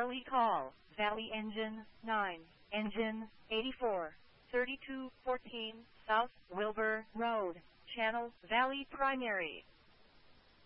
Charlie call, Valley Engine 9, Engine 84, 3214 South Wilbur Road, Channel Valley Primary.